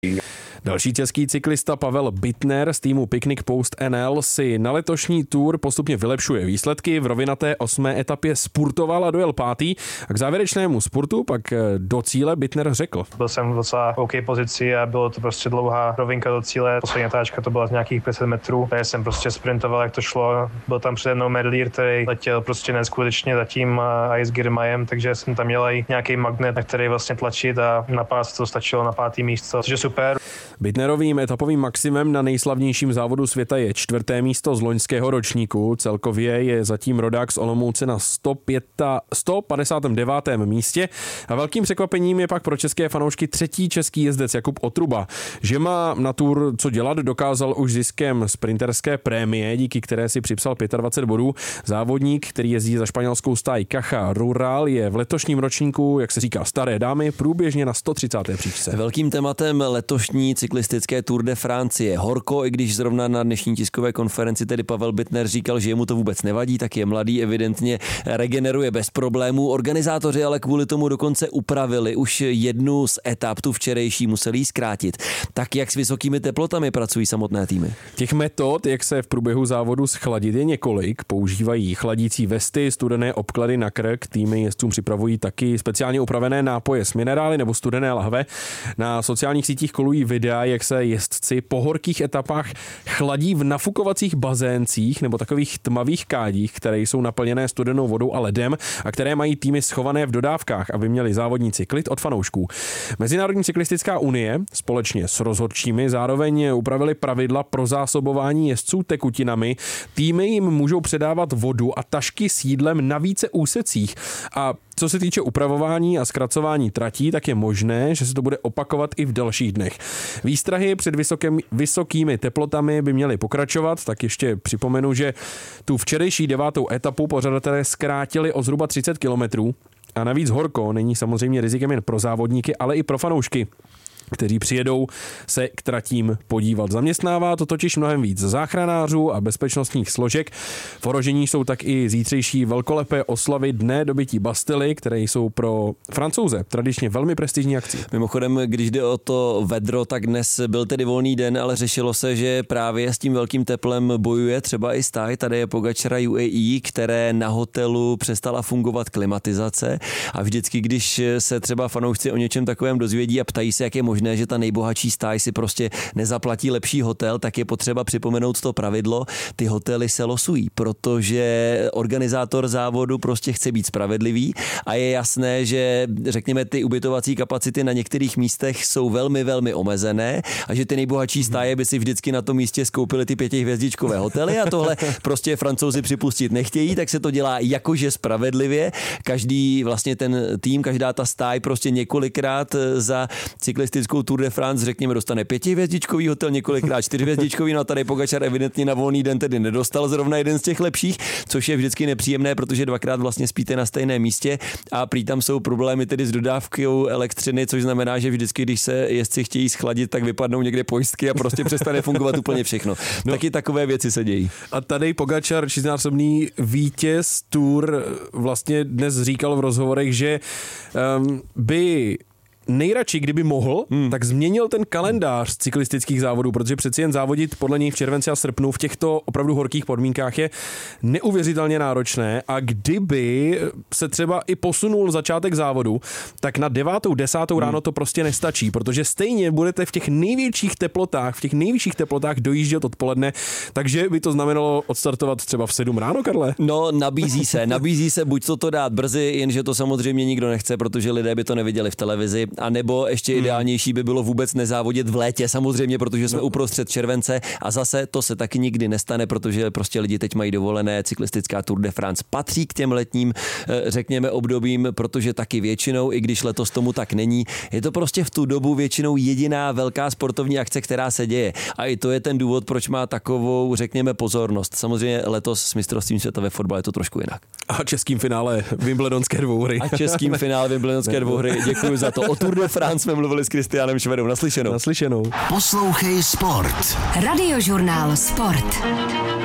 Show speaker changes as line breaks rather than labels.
Další český cyklista Pavel Bittner z týmu Picnic Post NL si na letošní tour postupně vylepšuje výsledky. V rovinaté 8. etapě spurtoval a dojel 5. A k závěrečnému spurtu pak do cíle Bittner řekl.
Byl jsem v docela OK pozici a bylo to prostě dlouhá rovinka do cíle. Poslední natáčka to byla z nějakých 500 metrů. Takže jsem prostě sprintoval, jak to šlo. Byl tam přede mnou Medlír, který letěl prostě neskutečně za tím Ice Girmayem, takže jsem tam měl i nějaký magnet, na který vlastně tlačit a na pás to stačilo na 5. místo, což je super.
Bittnerovým etapovým maximem na nejslavnějším závodu světa je 4. místo z loňského ročníku. Celkově je zatím rodák z Olomouce na 159. místě. A velkým překvapením je pak pro české fanoušky 3. český jezdec Jakub Otruba. Že má na tour co dělat, dokázal už ziskem sprinterské prémie, díky které si připsal 25 bodů. Závodník, který jezdí za španělskou stáj Caja Rural, je v letošním ročníku, jak se říká, staré dámy, průběžně na 130. příčce.
Velkým tématem letošní cyklistické Tour de France je horko, i když zrovna na dnešní tiskové konferenci tedy Pavel Bittner říkal, že jemu to vůbec nevadí, tak je mladý, evidentně regeneruje bez problémů. Organizátoři ale kvůli tomu dokonce upravili už jednu z etap, tu včerejší, museli ji zkrátit. Tak jak s vysokými teplotami pracují samotné týmy?
Těch metod, jak se v průběhu závodu schladit, je několik. Používají chladící vesty, studené obklady na krk, týmy jezdcům připravují taky speciálně upravené nápoje s minerály nebo studené lahve. Na sociálních sítích kolují videa, jak se jezdci po horkých etapách chladí v nafukovacích bazéncích nebo takových tmavých kádích, které jsou naplněné studenou vodou a ledem a které mají týmy schované v dodávkách, aby měli závodníci klid od fanoušků. Mezinárodní cyklistická unie společně s rozhodčími zároveň upravili pravidla pro zásobování jezdců tekutinami. Týmy jim můžou předávat vodu a tašky s jídlem na více úsecích. A co se týče upravování a zkracování tratí, tak je možné, že se to bude opakovat i v dalších dnech. Výstrahy před vysokými teplotami by měly pokračovat, tak ještě připomenu, že tu včerejší 9. etapu pořadatelé zkrátili o zhruba 30 kilometrů a navíc horko není samozřejmě rizikem jen pro závodníky, ale i pro fanoušky, kteří přijedou se k tratím podívat. Zaměstnává to totiž mnohem víc záchranářů a bezpečnostních složek. V ohrožení jsou tak i zítřejší velkolepé oslavy Dne dobytí Bastily, které jsou pro Francouze tradičně velmi prestižní akcí.
Mimochodem, když jde o to vedro, tak dnes byl tedy volný den, ale řešilo se, že právě s tím velkým teplem bojuje třeba i stáj. Tady je Pogačara UAE, které na hotelu přestala fungovat klimatizace a vždycky, když se třeba fanoušci o něčem takovém dozvědí a ptají se, jak je možné, že ta nejbohatší stáj si prostě nezaplatí lepší hotel, tak je potřeba připomenout to pravidlo. Ty hotely se losují, protože organizátor závodu prostě chce být spravedlivý a je jasné, že řekněme ty ubytovací kapacity na některých místech jsou velmi, velmi omezené a že ty nejbohatší stáje by si vždycky na tom místě skoupili ty 5hvězdičkové hotely a tohle prostě Francouzi připustit nechtějí, tak se to dělá jakože spravedlivě. Každý vlastně ten tým, každá ta stáj prostě několikrát za cyklistickou Tour de France, řekněme, dostane 5hvězdičkový hotel, několikrát 4hvězdičkový, no a tady Pogačar evidentně na volný den tedy nedostal zrovna jeden z těch lepších, což je vždycky nepříjemné, protože dvakrát vlastně spíte na stejném místě a prý tam jsou problémy tedy s dodávkou elektřiny, což znamená, že vždycky, když se jezdci chtějí schladit, tak vypadnou někde pojistky a prostě přestane fungovat úplně všechno. No. Taky takové věci se dějí.
A tady Pogačar, 6násobný vítěz Tour, vlastně dnes říkal v rozhovorech, že by nejradši, kdyby mohl, tak změnil ten kalendář cyklistických závodů, protože přeci jen závodit podle něj v červenci a srpnu v těchto opravdu horkých podmínkách je neuvěřitelně náročné a kdyby se třeba i posunul začátek závodu, tak na 9., 10. ráno to prostě nestačí, protože stejně budete v těch nejvyšších teplotách dojíždět odpoledne, takže by to znamenalo odstartovat třeba v 7 ráno, Karle?
No, nabízí se buď to dát brzy, jenže to samozřejmě nikdo nechce, protože lidé by to neviděli v televizi, a nebo ještě ideálnější by bylo vůbec nezávodit v létě, samozřejmě, protože jsme uprostřed července a zase to se taky nikdy nestane, protože prostě lidi teď mají dovolené. Cyklistická Tour de France patří k těm letním, řekněme, obdobím, protože taky většinou, i když letos tomu tak není, je to prostě v tu dobu většinou jediná velká sportovní akce, která se děje. A i to je ten důvod, proč má takovou, řekněme, pozornost. Samozřejmě letos s mistrovstvím světa ve fotbale je to trošku jinak.
A českým finále Wimbledonské dvouhry.
Děkuji za to. O Tour de France jsme mluvili s Kristiánem Švedou. Naslyšenou.
Naslyšenou.
Poslouchej sport.
Radiožurnál Sport.